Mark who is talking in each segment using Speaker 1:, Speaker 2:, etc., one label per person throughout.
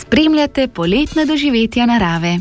Speaker 1: Spremljate poletna doživetja narave.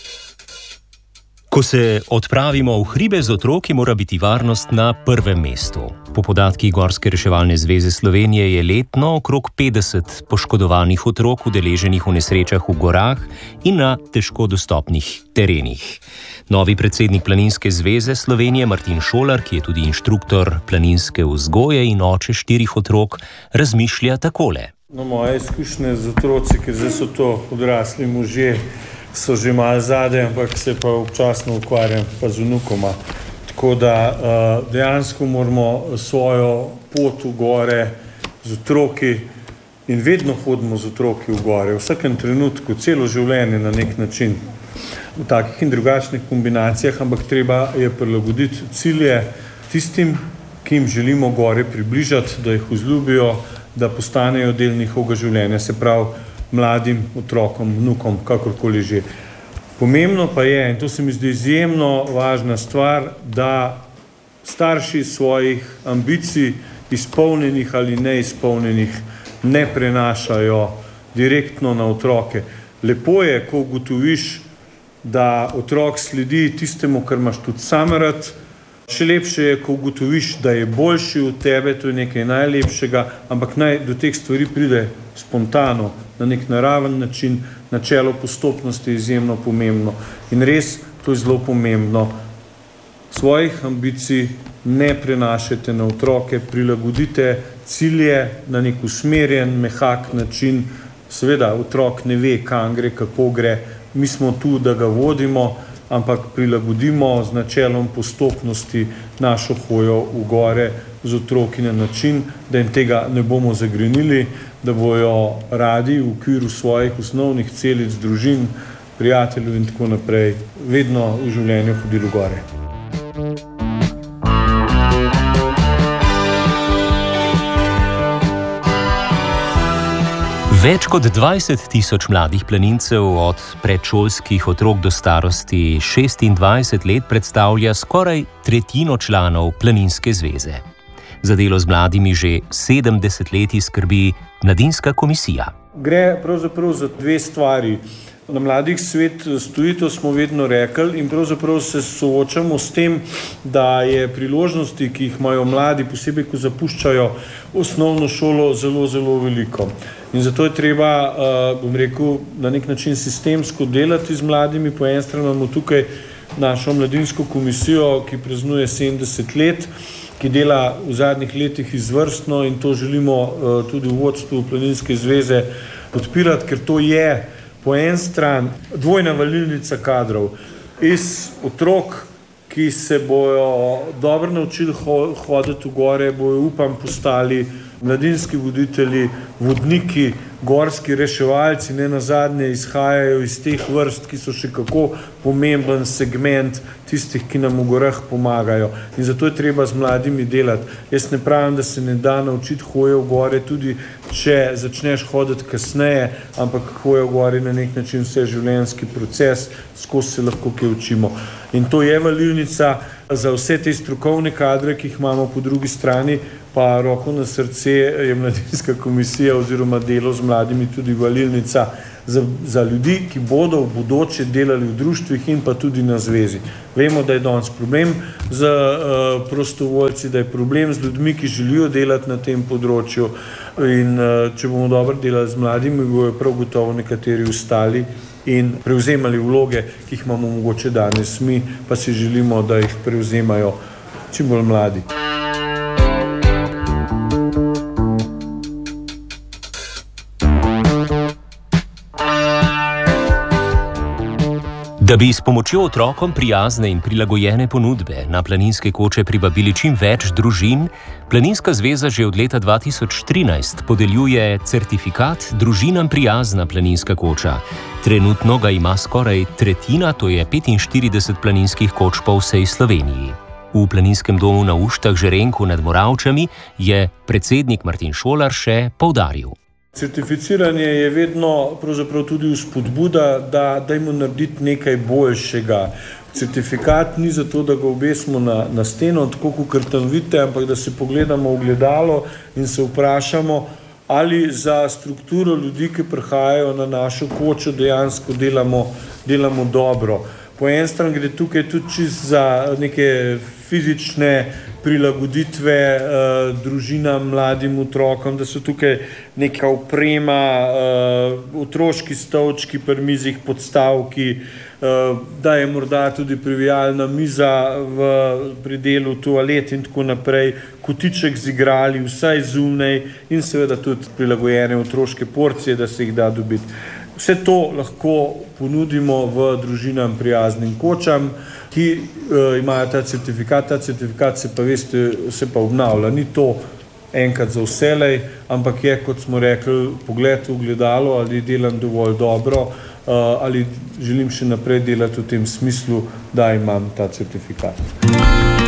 Speaker 2: Ko se odpravimo v hribe z otroki, mora biti varnost na prvem mestu. Po podatkih Gorske reševalne zveze Slovenije je letno okrog 50 poškodovanih otrok udeleženih v nesrečah v gorah in na težko dostopnih terenih. Novi predsednik Planinske zveze Slovenije Martin Šolar, ki je tudi inštruktor planinske vzgoje in oče 4 otrok, razmišlja takole.
Speaker 3: Moje izkušnje z otroci, ker zdaj so to odrasli možje, so že malo zadaj, ampak se pa občasno ukvarjam pa z vnukoma. Tako da dejansko moramo svojo pot v gore z otroki in vedno hodimo z otroki v gore, v vsakem trenutku, celo življenje na nek način, v takih in drugačnih kombinacijah, ampak treba je prilagoditi cilje tistim, ki jim želimo gore približati, da jih vzljubijo, da postanejo del njihovega življenja, se pravi mladim otrokom, vnukom, kakorkoli že. Pomembno pa je, in to se mi zdi izjemno važna stvar, da starši svojih ambicij, izpolnjenih ali neizpolnjenih, ne prenašajo direktno na otroke. Lepo je, ko ugotoviš, da otrok sledi tistemu, kar imaš tudi sam rad. Še lepše je, ko ugotoviš, da je boljši od tebe, to je nekaj najlepšega, ampak naj do teh stvari pride spontano, na nek naraven način, načelo postopnosti je izjemno pomembno. In res, to je zelo pomembno. Svojih ambicij ne prenašajte na otroke, prilagodite cilje na nek usmerjen, mehak način. Seveda, otrok ne ve, kam gre, kako gre. Mi smo tu, da ga vodimo, ampak prilagodimo z načelom postopnosti našo hojo v gore z otroki na način, da jim tega ne bomo zagrenili, da bojo radi v okviru svojih osnovnih celic, družin, prijateljev in tako naprej vedno v življenju hodili v gore.
Speaker 2: Več kot 20.000 mladih planincev od predšolskih otrok do starosti 26 let predstavlja skoraj tretjino članov Planinske zveze. Za delo z mladimi že 70 leti skrbi Mladinska komisija.
Speaker 3: Gre pravzaprav za 2 stvari. Na Mladih svet stoji, to smo vedno rekli, in pravzaprav se soočamo s tem, da je priložnosti, ki jih imajo mladi, posebej ko zapuščajo osnovno šolo, zelo, zelo veliko. In zato je treba, bom rekel, na nek način sistemsko delati z mladimi. Po eni strani imamo tukaj našo Mladinsko komisijo, ki praznuje 70 let, ki dela v zadnjih letih izvrstno in to želimo tudi v vodstvu Planinske zveze podpirati, ker to je po eni strani dvojna valilnica kadrov iz otrok, ki se bojo dobro naučili hoditi v gore, bojo, upam, postali mladinski voditelji, vodniki, gorski reševalci, ne nazadnje izhajajo iz teh vrst, ki so še kako pomemben segment tistih, ki nam v gorah pomagajo. In zato je treba z mladimi delati. Jaz ne pravim, da se ne da naučiti hoje v gore, tudi če začneš hoditi kasneje, ampak hoje v gore na nek način vse življenjski proces, skozi se lahko kaj učimo. In to je valilnica za vse te strokovne kadre, ki jih imamo po drugi strani, pa roko na srce je Mladinska komisija oziroma delo z mladimi tudi valilnica za ljudi, ki bodo v bodoče delali v društvih in pa tudi na zvezi. Vemo, da je danes problem z prostovoljci, da je problem z ljudmi, ki želijo delati na tem področju, in če bomo dobro delali z mladimi, bojo prav gotovo nekateri ostali in prevzemali vloge, ki jih imamo mogoče danes mi, pa si želimo, da jih prevzemajo čim bolj mladi.
Speaker 2: Da bi s pomočjo otrokom prijazne in prilagojene ponudbe na planinske koče privabili čim več družin, Planinska zveza že od leta 2013 podeljuje certifikat Družinam prijazna planinska koča. Trenutno ga ima skoraj tretjina, to je 45 planinskih koč po vsej Sloveniji. V Planinskem domu na Uštah Žerenku nad Moravčami je predsednik Martin Šolar še poudaril.
Speaker 3: Certificiranje je vedno pravzaprav tudi vzpodbuda, da dajmo narediti nekaj boljšega. Certifikat ni zato, da ga obesimo na steno, tako kot tam vidite, ampak da se pogledamo v ogledalo in se vprašamo, ali za strukturo ljudi, ki prihajajo na našo kočo, dejansko delamo dobro. Po eni strani gre tukaj tudi čisto za neke fizične prilagoditve družinam, mladim otrokom, da so tukaj neka oprema, otroški stolčki pri mizih, podstavki, da je morda tudi trivialna miza pri delu toalet in tako naprej, kotiček z igrali, vsaj zunaj in seveda tudi prilagojene otroške porcije, da se jih da dobiti. Vse to lahko ponudimo v družinam prijaznim kočam, ki imajo ta certifikat. Ta certifikat se pa obnavlja. Ni to enkrat za vselej, ampak je, kot smo rekli, pogled v ogledalo, ali delam dovolj dobro, ali želim še naprej delati v tem smislu, da imam ta certifikat.